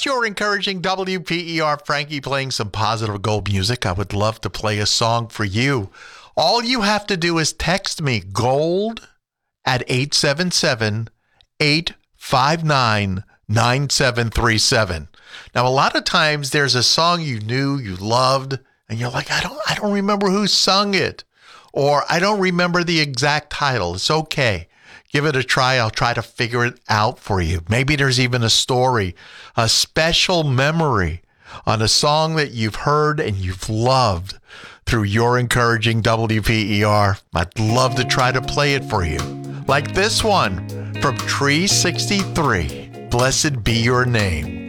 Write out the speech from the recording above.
You're encouraging WPER Frankie playing some positive gold music. I would love to play a song for you. All you have to do is text me gold at 877-859-9737. Now, a lot of times there's a song you knew, you loved, and you're like, I don't remember who sung it, or I don't remember the exact title. It's okay. Give it a try. I'll try to figure it out for you. Maybe there's even a story, a special memory on a song that you've heard and you've loved through your encouraging WPER. I'd love to try to play it for you. Like this one from Tree 63, Blessed Be Your Name.